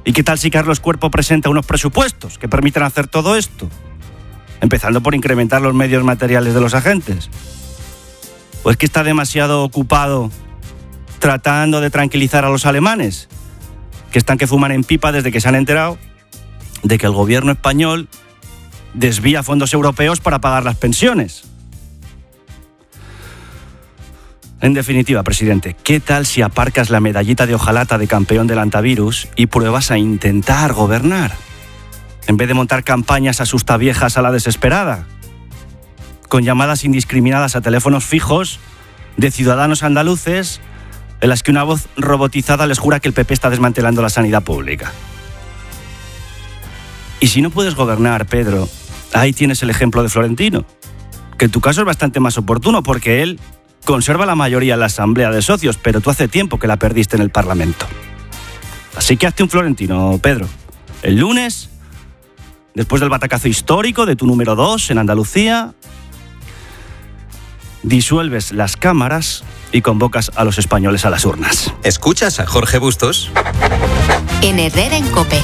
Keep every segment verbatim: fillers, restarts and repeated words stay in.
¿Y qué tal si Carlos Cuerpo presenta unos presupuestos que permitan hacer todo esto? Empezando por incrementar los medios materiales de los agentes. ¿O es que está demasiado ocupado tratando de tranquilizar a los alemanes, que están que fuman en pipa desde que se han enterado de que el gobierno español desvía fondos europeos para pagar las pensiones? En definitiva, presidente, ¿qué tal si aparcas la medallita de hojalata de campeón del antivirus y pruebas a intentar gobernar? En vez de montar campañas asustaviejas a la desesperada, con llamadas indiscriminadas a teléfonos fijos de ciudadanos andaluces en las que una voz robotizada les jura que el P P está desmantelando la sanidad pública. Y si no puedes gobernar, Pedro, ahí tienes el ejemplo de Florentino, que en tu caso es bastante más oportuno porque él conserva la mayoría en la Asamblea de Socios, pero tú hace tiempo que la perdiste en el Parlamento. Así que hazte un Florentino, Pedro. El lunes, después del batacazo histórico de tu número dos en Andalucía, disuelves las cámaras y convocas a los españoles a las urnas. ¿Escuchas a Jorge Bustos? En Herrera en COPE.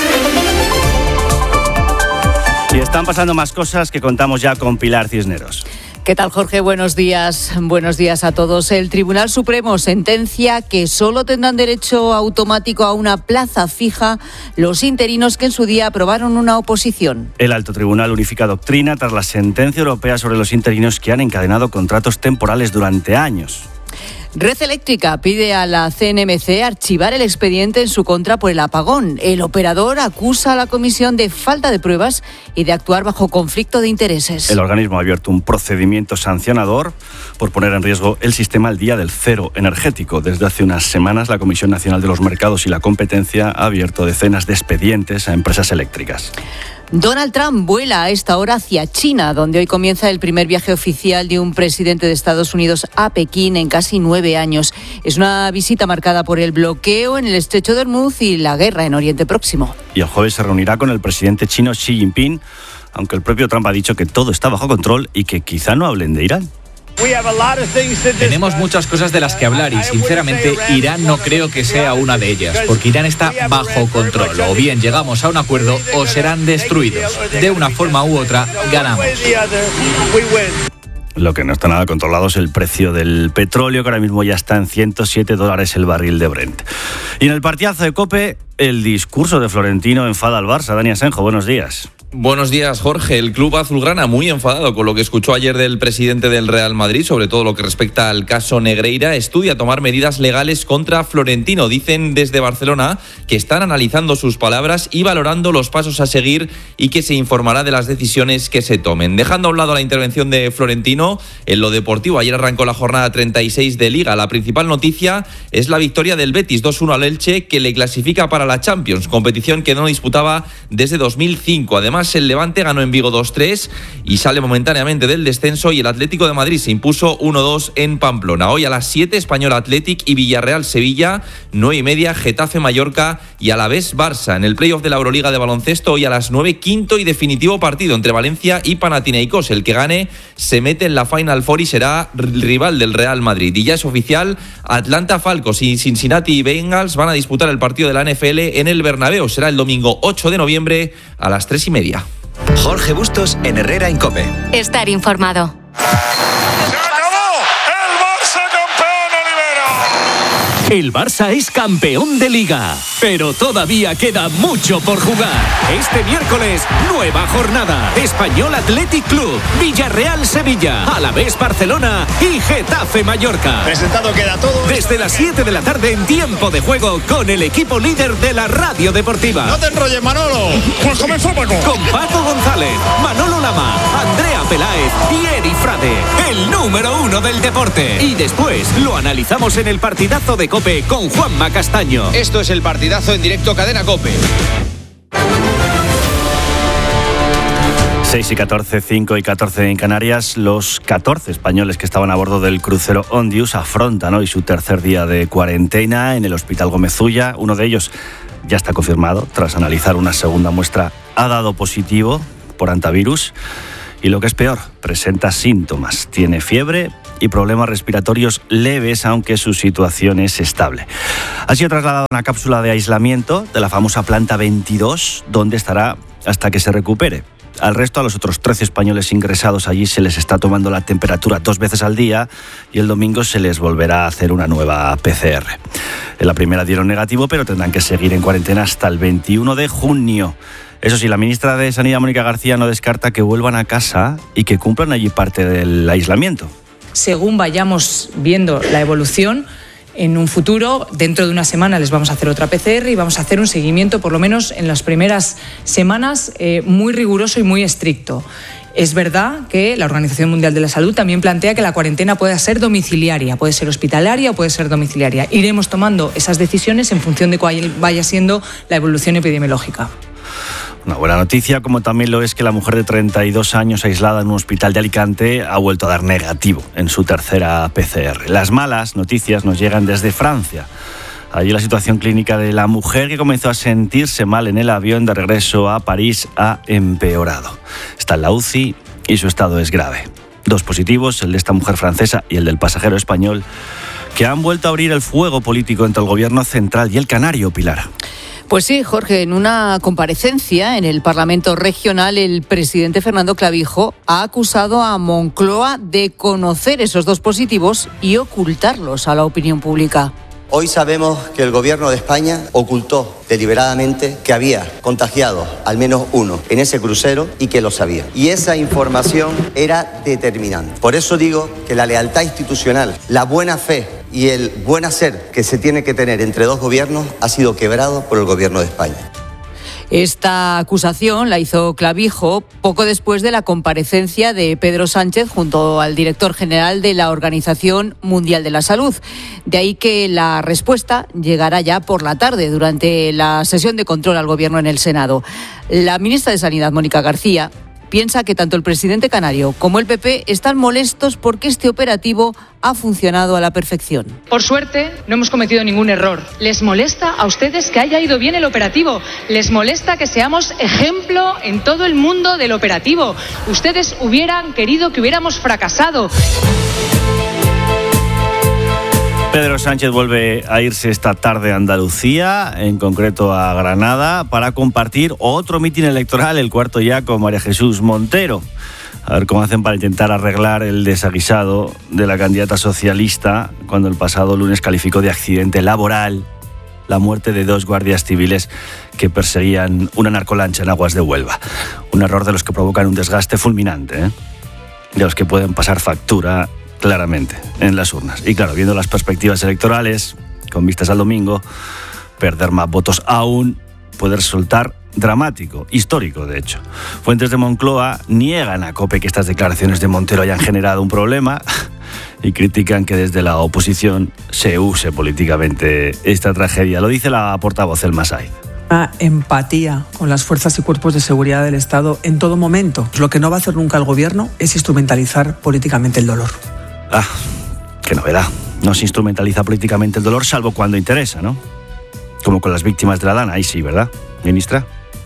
Y están pasando más cosas que contamos ya con Pilar Cisneros. ¿Qué tal, Jorge? Buenos días. Buenos días a todos. El Tribunal Supremo sentencia que solo tendrán derecho automático a una plaza fija los interinos que en su día aprobaron una oposición. El Alto Tribunal unifica doctrina tras la sentencia europea sobre los interinos que han encadenado contratos temporales durante años. Red Eléctrica pide a la C N M C archivar el expediente en su contra por el apagón. El operador acusa a la comisión de falta de pruebas y de actuar bajo conflicto de intereses. El organismo ha abierto un procedimiento sancionador por poner en riesgo el sistema al día del cero energético. Desde hace unas semanas, la Comisión Nacional de los Mercados y la Competencia ha abierto decenas de expedientes a empresas eléctricas. Donald Trump vuela a esta hora hacia China, donde hoy comienza el primer viaje oficial de un presidente de Estados Unidos a Pekín en casi nueve años. Es una visita marcada por el bloqueo en el Estrecho de Hormuz y la guerra en Oriente Próximo. Y el jueves se reunirá con el presidente chino Xi Jinping, aunque el propio Trump ha dicho que todo está bajo control y que quizá no hablen de Irán. Tenemos muchas cosas de las que hablar y, sinceramente, Irán no creo que sea una de ellas, porque Irán está bajo control. O bien llegamos a un acuerdo o serán destruidos. De una forma u otra, ganamos. Lo que no está nada controlado es el precio del petróleo, que ahora mismo ya está en ciento siete dólares el barril de Brent. Y en el partidazo de COPE, el discurso de Florentino enfada al Barça. Dani Asenjo, buenos días. Buenos días, Jorge. El club azulgrana muy enfadado con lo que escuchó ayer del presidente del Real Madrid, sobre todo lo que respecta al caso Negreira. Estudia tomar medidas legales contra Florentino. Dicen desde Barcelona que están analizando sus palabras y valorando los pasos a seguir y que se informará de las decisiones que se tomen. Dejando a un lado la intervención de Florentino, en lo deportivo, ayer arrancó la jornada treinta y seis de Liga. La principal noticia es la victoria del Betis dos uno al Elche, que le clasifica para la Champions, competición que no disputaba desde dos mil cinco. Además, el Levante ganó en Vigo dos tres y sale momentáneamente del descenso, y el Atlético de Madrid se impuso uno dos en Pamplona. Hoy a las siete, Español Athletic y Villarreal Sevilla, nueve y media, Getafe Mallorca y Alavés Barça. En el playoff de la Euroliga de baloncesto, hoy a las nueve, quinto y definitivo partido entre Valencia y Panathinaikos. El que gane se mete en la Final Four y será rival del Real Madrid. Y ya es oficial, Atlanta Falcons y Cincinnati Bengals van a disputar el partido de la N F L en el Bernabéu. Será el domingo ocho de noviembre a las tres y media. Jorge Bustos en Herrera en COPE. Estar informado. El Barça es campeón de Liga, pero todavía queda mucho por jugar. Este miércoles, nueva jornada. Español Athletic Club, Villarreal Sevilla, Alavés Barcelona y Getafe Mallorca. Presentado queda todo. Desde las siete de la tarde en tiempo de juego con el equipo líder de la radio deportiva. No te enrolles, Manolo. Pues comenzó Paco. Con Paco González, Manolo Lama, Andrea Peláez y Eri Frade, el número uno del deporte. Y después lo analizamos en el partidazo de COPE con Juanma Castaño. Esto es el partidazo en directo Cadena COPE. seis y catorce, cinco y catorce en Canarias. Los catorce españoles que estaban a bordo del crucero Ondius afrontan hoy su tercer día de cuarentena en el Hospital Gómez Ulla. Uno de ellos ya está confirmado. Tras analizar una segunda muestra, ha dado positivo por antivirus. Y lo que es peor, presenta síntomas. Tiene fiebre y problemas respiratorios leves, aunque su situación es estable. Ha sido trasladado a una cápsula de aislamiento de la famosa planta veintidós, donde estará hasta que se recupere. Al resto, a los otros trece españoles ingresados allí, se les está tomando la temperatura dos veces al día y el domingo se les volverá a hacer una nueva P C R. En la primera dieron negativo, pero tendrán que seguir en cuarentena hasta el veintiuno de junio. Eso sí, la ministra de Sanidad, Mónica García, no descarta que vuelvan a casa y que cumplan allí parte del aislamiento. Según vayamos viendo la evolución, en un futuro, dentro de una semana, les vamos a hacer otra P C R y vamos a hacer un seguimiento, por lo menos en las primeras semanas, eh, muy riguroso y muy estricto. Es verdad que la Organización Mundial de la Salud también plantea que la cuarentena puede ser domiciliaria, puede ser hospitalaria o puede ser domiciliaria. Iremos tomando esas decisiones en función de cuál vaya siendo la evolución epidemiológica. Una buena noticia, como también lo es que la mujer de treinta y dos años aislada en un hospital de Alicante ha vuelto a dar negativo en su tercera P C R. Las malas noticias nos llegan desde Francia. Allí la situación clínica de la mujer que comenzó a sentirse mal en el avión de regreso a París ha empeorado. Está en la U C I y su estado es grave. Dos positivos, el de esta mujer francesa y el del pasajero español, que han vuelto a abrir el fuego político entre el gobierno central y el canario, Pilar. Pues sí, Jorge, en una comparecencia en el Parlamento Regional, el presidente Fernando Clavijo ha acusado a Moncloa de conocer esos dos positivos y ocultarlos a la opinión pública. Hoy sabemos que el Gobierno de España ocultó deliberadamente que había contagiado al menos uno en ese crucero y que lo sabía. Y esa información era determinante. Por eso digo que la lealtad institucional, la buena fe y el buen hacer que se tiene que tener entre dos gobiernos ha sido quebrado por el Gobierno de España. Esta acusación la hizo Clavijo poco después de la comparecencia de Pedro Sánchez junto al director general de la Organización Mundial de la Salud. De ahí que la respuesta llegará ya por la tarde, durante la sesión de control al Gobierno en el Senado. La ministra de Sanidad, Mónica García, piensa que tanto el presidente canario como el P P están molestos porque este operativo ha funcionado a la perfección. Por suerte, no hemos cometido ningún error. ¿Les molesta a ustedes que haya ido bien el operativo? ¿Les molesta que seamos ejemplo en todo el mundo del operativo? Ustedes hubieran querido que hubiéramos fracasado. Pedro Sánchez vuelve a irse esta tarde a Andalucía, en concreto a Granada, para compartir otro mitin electoral, el cuarto ya, con María Jesús Montero. A ver cómo hacen para intentar arreglar el desaguisado de la candidata socialista cuando el pasado lunes calificó de accidente laboral la muerte de dos guardias civiles que perseguían una narcolancha en aguas de Huelva. Un error de los que provocan un desgaste fulminante, ¿eh? De los que pueden pasar factura claramente en las urnas. Y claro, viendo las perspectivas electorales, con vistas al domingo, perder más votos aún puede resultar dramático, histórico de hecho. Fuentes de Moncloa niegan a COPE que estas declaraciones de Montero hayan generado un problema y critican que desde la oposición se use políticamente esta tragedia. Lo dice la portavoz Elma Saiz. Una empatía con las fuerzas y cuerpos de seguridad del Estado en todo momento. Lo que no va a hacer nunca el Gobierno es instrumentalizar políticamente el dolor. Ah, qué novedad. No se instrumentaliza políticamente el dolor, salvo cuando interesa, ¿no? Como con las víctimas de la Dana, ahí sí, ¿verdad, ministra?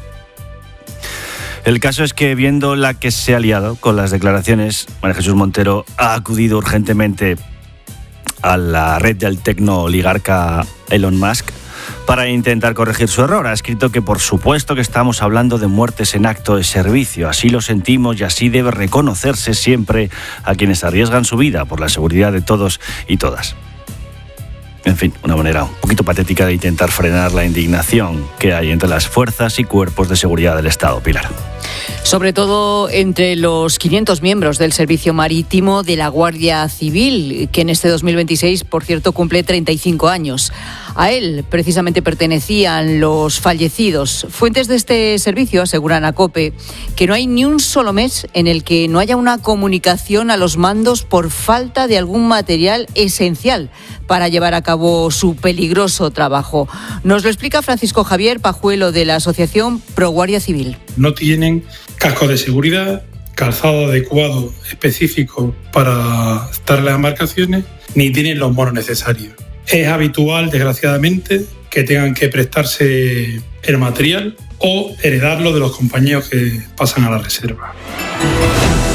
El caso es que, viendo la que se ha liado con las declaraciones, María Jesús Montero ha acudido urgentemente a la red del tecno-oligarca Elon Musk para intentar corregir su error. Ha escrito que por supuesto que estamos hablando de muertes en acto de servicio, así lo sentimos y así debe reconocerse siempre a quienes arriesgan su vida por la seguridad de todos y todas. En fin, una manera un poquito patética de intentar frenar la indignación que hay entre las fuerzas y cuerpos de seguridad del Estado, Pilar. Sobre todo entre los quinientos miembros del Servicio Marítimo de la Guardia Civil, que en este dos mil veintiséis, por cierto, cumple treinta y cinco años. A él precisamente pertenecían los fallecidos. Fuentes de este servicio aseguran a COPE que no hay ni un solo mes en el que no haya una comunicación a los mandos por falta de algún material esencial para llevar a cabo su peligroso trabajo. Nos lo explica Francisco Javier Pajuelo, de la Asociación Pro Guardia Civil. No tienen cascos de seguridad, calzado adecuado específico para estar en las embarcaciones, ni tienen los monos necesarios. Es habitual, desgraciadamente, que tengan que prestarse el material o heredarlo de los compañeros que pasan a la reserva.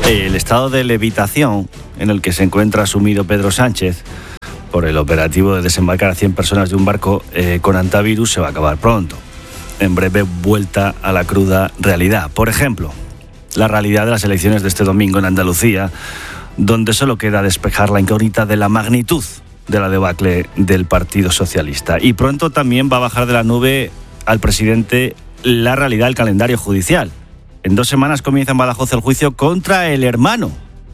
El estado de levitación en el que se encuentra sumido Pedro Sánchez por el operativo de desembarcar a cien personas de un barco eh, con antivirus se va a acabar pronto. En breve, vuelta a la cruda realidad. Por ejemplo, la realidad de las elecciones de este domingo en Andalucía, donde solo queda despejar la incógnita de la magnitud de la debacle del Partido Socialista. Y pronto también va a bajar de la nube al presidente la realidad del calendario judicial. En dos semanas comienza en Badajoz el juicio contra el hermano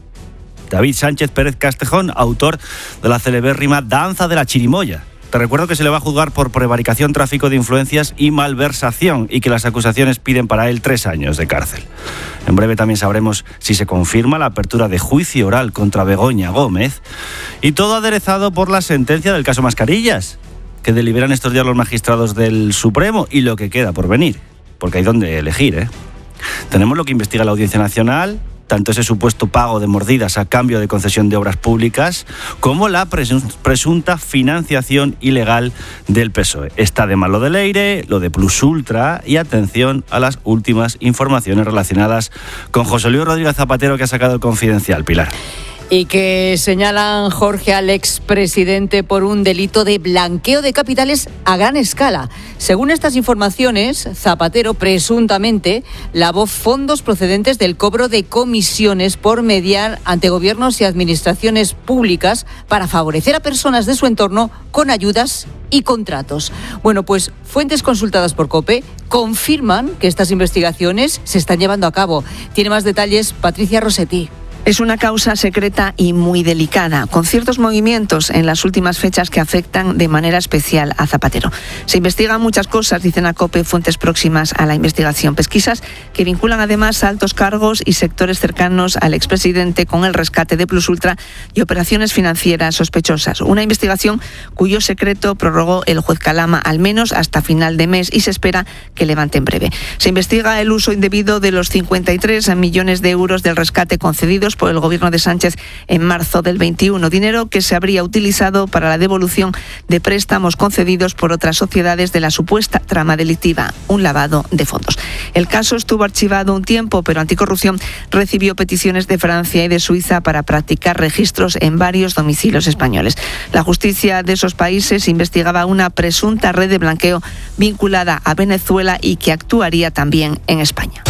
David Sánchez Pérez Castejón, autor de la celebérrima Danza de la Chirimoya. Te recuerdo que se le va a juzgar por prevaricación, tráfico de influencias y malversación, y que las acusaciones piden para él tres años de cárcel. En breve también sabremos si se confirma la apertura de juicio oral contra Begoña Gómez, y todo aderezado por la sentencia del caso Mascarillas, que deliberan estos días los magistrados del Supremo, y lo que queda por venir, porque hay donde elegir, ¿eh? Tenemos lo que investiga la Audiencia Nacional, tanto ese supuesto pago de mordidas a cambio de concesión de obras públicas, como la presunta financiación ilegal del P S O E. Está de mal lo de Leire, lo de Plus Ultra, y atención a las últimas informaciones relacionadas con José Luis Rodríguez Zapatero, que ha sacado el Confidencial. Pilar. Y que señalan, Jorge, al expresidente por un delito de blanqueo de capitales a gran escala. Según estas informaciones, Zapatero presuntamente lavó fondos procedentes del cobro de comisiones por mediar ante gobiernos y administraciones públicas para favorecer a personas de su entorno con ayudas y contratos. Bueno, pues fuentes consultadas por COPE confirman que estas investigaciones se están llevando a cabo. Tiene más detalles Patricia Rossetti. Es una causa secreta y muy delicada, con ciertos movimientos en las últimas fechas que afectan de manera especial a Zapatero. Se investigan muchas cosas, dicen a COPE fuentes próximas a la investigación. Pesquisas que vinculan además a altos cargos y sectores cercanos al expresidente con el rescate de Plus Ultra y operaciones financieras sospechosas. Una investigación cuyo secreto prorrogó el juez Calama al menos hasta final de mes y se espera que levante en breve. Se investiga el uso indebido de los cincuenta y tres millones de euros del rescate concedidos por el gobierno de Sánchez en marzo del veintiuno, dinero que se habría utilizado para la devolución de préstamos concedidos por otras sociedades de la supuesta trama delictiva, un lavado de fondos. El caso estuvo archivado un tiempo, pero Anticorrupción recibió peticiones de Francia y de Suiza para practicar registros en varios domicilios españoles. La justicia de esos países investigaba una presunta red de blanqueo vinculada a Venezuela y que actuaría también en España.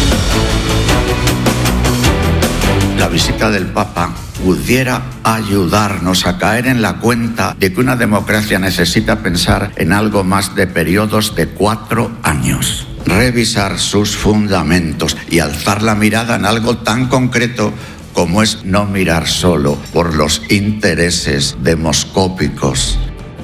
La visita del Papa pudiera ayudarnos a caer en la cuenta de que una democracia necesita pensar en algo más de periodos de cuatro años, revisar sus fundamentos y alzar la mirada en algo tan concreto como es no mirar solo por los intereses demoscópicos.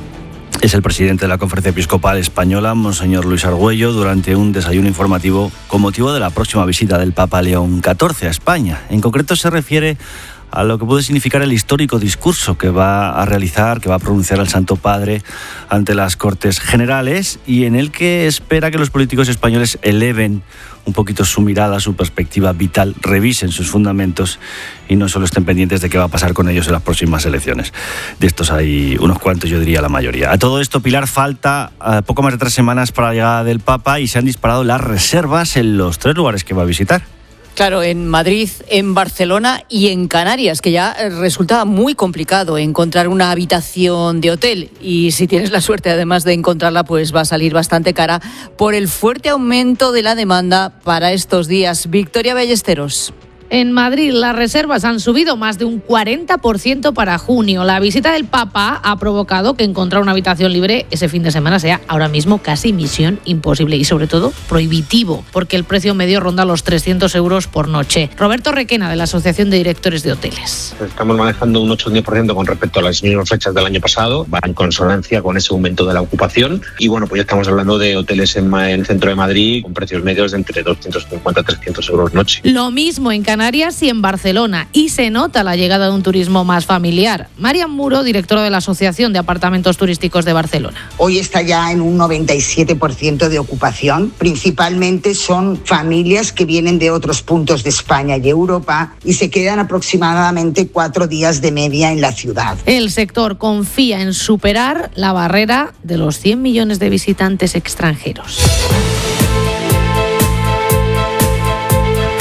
Es el presidente de la Conferencia Episcopal Española, Monseñor Luis Argüello, durante un desayuno informativo con motivo de la próxima visita del Papa León catorce a España. En concreto se refiere a lo que puede significar el histórico discurso que va a realizar, que va a pronunciar el Santo Padre ante las Cortes Generales, y en el que espera que los políticos españoles eleven un poquito su mirada, su perspectiva vital, revisen sus fundamentos y no solo estén pendientes de qué va a pasar con ellos en las próximas elecciones. De estos hay unos cuantos, yo diría la mayoría. A todo esto, Pilar, falta uh, poco más de tres semanas para la llegada del Papa y se han disparado las reservas en los tres lugares que va a visitar. Claro, en Madrid, en Barcelona y en Canarias, que ya resulta muy complicado encontrar una habitación de hotel. Y si tienes la suerte, además de encontrarla, pues va a salir bastante cara por el fuerte aumento de la demanda para estos días. Victoria Ballesteros. En Madrid las reservas han subido más de un cuarenta por ciento para junio. La visita del Papa ha provocado que encontrar una habitación libre ese fin de semana sea ahora mismo casi misión imposible y sobre todo prohibitivo, porque el precio medio ronda los trescientos euros por noche. Roberto Requena, de la Asociación de Directores de Hoteles. Estamos manejando un ocho o diez por ciento con respecto a las mismas fechas del año pasado, va en consonancia con ese aumento de la ocupación y bueno, pues ya estamos hablando de hoteles en, en el centro de Madrid con precios medios de entre doscientos cincuenta a trescientos euros noche. Lo mismo en Canarias y en Barcelona, y se nota la llegada de un turismo más familiar. Marian Muro, directora de la Asociación de Apartamentos Turísticos de Barcelona. Hoy está ya en un noventa y siete por ciento de ocupación. Principalmente son familias que vienen de otros puntos de España y Europa y se quedan aproximadamente cuatro días de media en la ciudad. El sector confía en superar la barrera de los cien millones de visitantes extranjeros.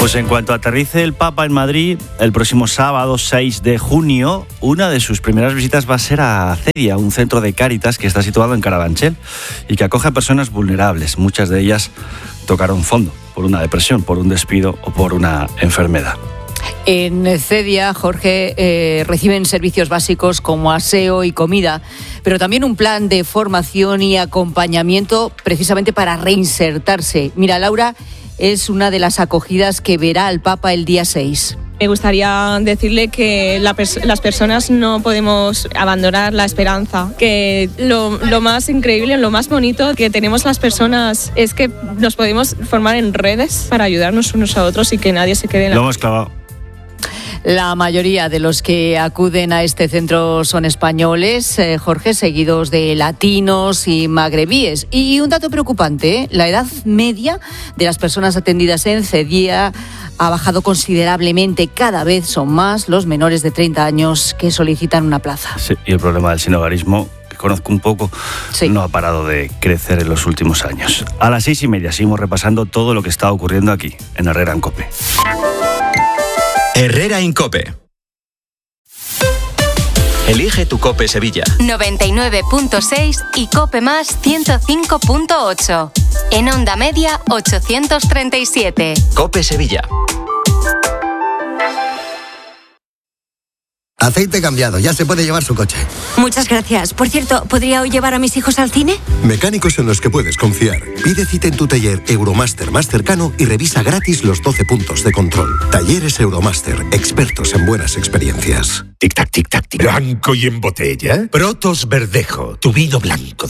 Pues en cuanto aterrice el Papa en Madrid, el próximo sábado seis de junio, una de sus primeras visitas va a ser a Cedia, un centro de Cáritas que está situado en Carabanchel y que acoge a personas vulnerables. Muchas de ellas tocaron fondo por una depresión, por un despido o por una enfermedad. En Cedia, Jorge, eh, reciben servicios básicos como aseo y comida, pero también un plan de formación y acompañamiento precisamente para reinsertarse. Mira, Laura es una de las acogidas que verá al Papa el día seis. Me gustaría decirle que la pers- las personas no podemos abandonar la esperanza, que lo, lo más increíble, lo más bonito que tenemos las personas es que nos podemos formar en redes para ayudarnos unos a otros y que nadie se quede en la... Lo hemos clavado. La mayoría de los que acuden a este centro son españoles, eh, Jorge, seguidos de latinos y magrebíes. Y un dato preocupante, ¿eh? La edad media de las personas atendidas en Cedia ha bajado considerablemente. Cada vez son más los menores de treinta años que solicitan una plaza. Sí, y el problema del sinhogarismo, que conozco un poco, sí, no ha parado de crecer en los últimos años. A las seis y media seguimos repasando todo lo que está ocurriendo aquí, en Herrera en COPE. Herrera en COPE. Elige tu COPE Sevilla. noventa y nueve punto seis y COPE más ciento cinco punto ocho. En onda media ochocientos treinta y siete. COPE Sevilla. Aceite cambiado, ya se puede llevar su coche. Muchas gracias. Por cierto, ¿podría hoy llevar a mis hijos al cine? Mecánicos en los que puedes confiar. Pide cita en tu taller Euromaster más cercano y revisa gratis los doce puntos de control. Talleres Euromaster, expertos en buenas experiencias. Tic-tac, tic-tac, tic. Blanco y en botella. Protos Verdejo, tu vino blanco